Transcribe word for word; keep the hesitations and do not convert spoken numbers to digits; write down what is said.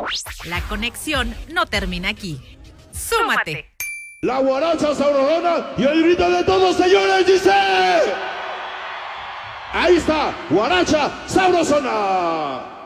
La conexión no termina aquí. ¡Súmate! La guaracha sabrosona y el grito de todos, señores, dice... Ahí está, guaracha sabrosona.